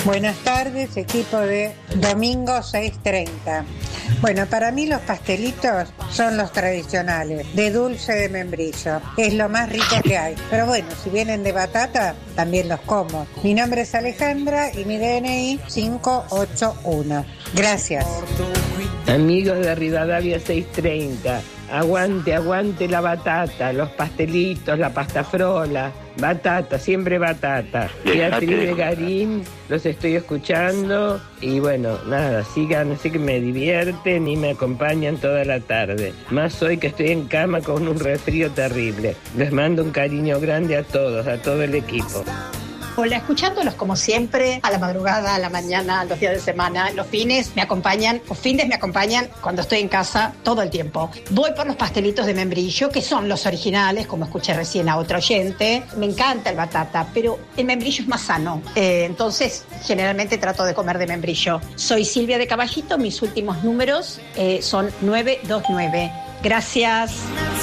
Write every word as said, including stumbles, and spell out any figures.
Buenas tardes, equipo de Domingo seis treinta. Bueno, para mí los pastelitos son los tradicionales, de dulce de membrillo. Es lo más rico que hay. Pero bueno, si vienen de batata, también los como. Mi nombre es Alejandra y mi D N I cinco ocho uno. Gracias. Amigos de Rivadavia seis treinta, aguante, aguante la batata, los pastelitos, la pasta frola, batata, siempre batata. Beatriz de Garín, los estoy escuchando y bueno, nada, sigan, así que me divierten y me acompañan toda la tarde. Más hoy que estoy en cama con un resfrío terrible. Les mando un cariño grande a todos, a todo el equipo. Hola, escuchándolos como siempre, a la madrugada, a la mañana, los días de semana, los fines me acompañan, los fines me acompañan cuando estoy en casa todo el tiempo. Voy por los pastelitos de membrillo, que son los originales, como escuché recién a otro oyente. Me encanta el batata, pero el membrillo es más sano. Eh, entonces, generalmente trato de comer de membrillo. Soy Silvia de Caballito, mis últimos números eh, son nueve dos nueve. Gracias.